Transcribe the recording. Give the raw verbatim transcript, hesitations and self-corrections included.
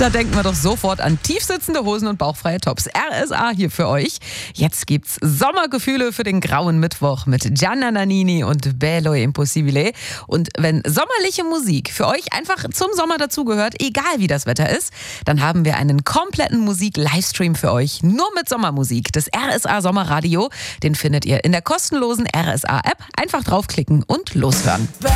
Da denken wir doch sofort an tiefsitzende Hosen und bauchfreie Tops. R S A hier für euch. Jetzt gibt's Sommergefühle für den grauen Mittwoch mit Gianna Nannini und Bello Impossibile. Und wenn sommerliche Musik für euch einfach zum Sommer dazugehört, egal wie das Wetter ist, dann haben wir einen kompletten Musik-Livestream für euch. Nur mit Sommermusik. Das R S A Sommerradio. Den findet ihr in der kostenlosen R S A App. Einfach draufklicken und loshören.